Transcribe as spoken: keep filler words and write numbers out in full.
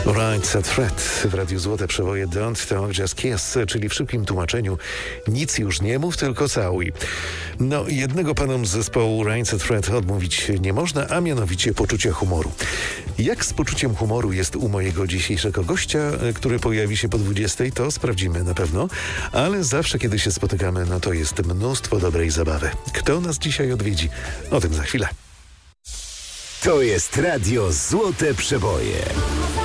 Right Set Fred w Radiu Złote Przeboje Don't Talk Just Kiss, czyli w szybkim tłumaczeniu nic już nie mów, tylko całuj. No, jednego panom z zespołu Right Set Fred odmówić nie można, a mianowicie poczucia humoru. Jak z poczuciem humoru jest u mojego dzisiejszego gościa, który pojawi się po dwudziestej, to sprawdzimy na pewno, ale zawsze kiedy się spotykamy, no to jest mnóstwo dobrej zabawy. Kto nas dzisiaj odwiedzi? O tym za chwilę. To jest Radio Złote Przeboje.